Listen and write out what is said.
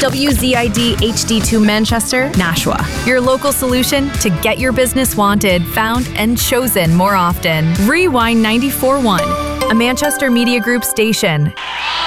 WZID HD2 Manchester, Nashua. Your local solution to get your business wanted, found, and chosen more often. Rewind 94.1, a Manchester Media Group station.